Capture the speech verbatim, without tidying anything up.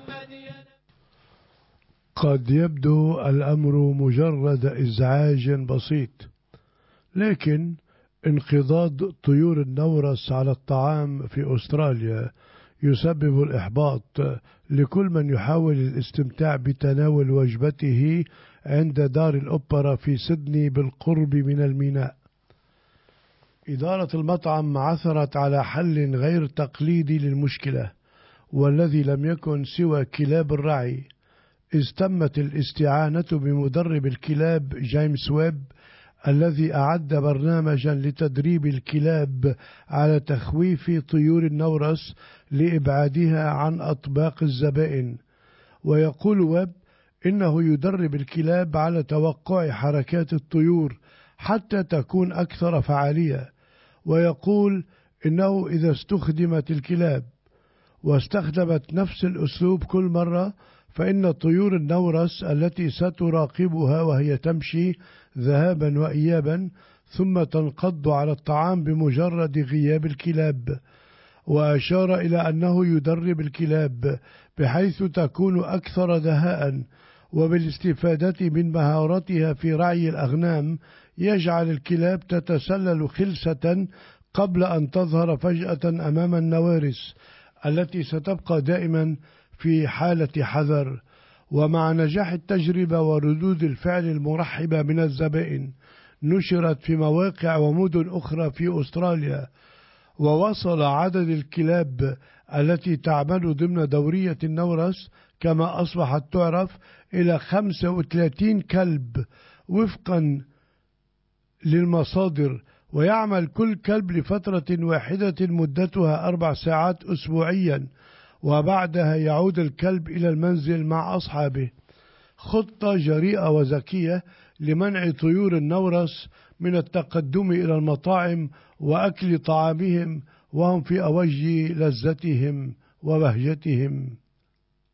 قد يبدو الأمر مجرد إزعاج بسيط، لكن انقضاض طيور النورس على الطعام في أستراليا يسبب الإحباط لكل من يحاول الاستمتاع بتناول وجبته عند دار الأوبرا في سيدني بالقرب من الميناء. إدارة المطعم عثرت على حل غير تقليدي للمشكلة، والذي لم يكن سوى كلاب الرعي، إذ تمت الاستعانة بمدرب الكلاب جيمس ويب الذي أعد برنامجا لتدريب الكلاب على تخويف طيور النورس لإبعادها عن أطباق الزبائن. ويقول ويب إنه يدرب الكلاب على توقع حركات الطيور حتى تكون أكثر فعالية، ويقول إنه إذا استخدمت الكلاب واستخدمت نفس الأسلوب كل مرة، فإن طيور النورس التي ستراقبها وهي تمشي ذهابا وإيابا ثم تنقض على الطعام بمجرد غياب الكلاب. وأشار إلى أنه يدرب الكلاب بحيث تكون أكثر دهاء، وبالاستفادة من مهارتها في رعي الأغنام يجعل الكلاب تتسلل خلسة قبل أن تظهر فجأة أمام النوارس التي ستبقى دائما في حالة حذر. ومع نجاح التجربة وردود الفعل المرحبة من الزبائن، نشرت في مواقع ومدن أخرى في أستراليا، ووصل عدد الكلاب التي تعمل ضمن دورية النورس كما أصبحت تعرف إلى خمسة وثلاثين كلب وفقا للمصادر، ويعمل كل كلب لفترة واحدة مدتها أربع ساعات أسبوعيا، وبعدها يعود الكلب إلى المنزل مع أصحابه. خطة جريئة وذكية لمنع طيور النورس من التقدم إلى المطاعم وأكل طعامهم وهم في أوج لذتهم وبهجتهم.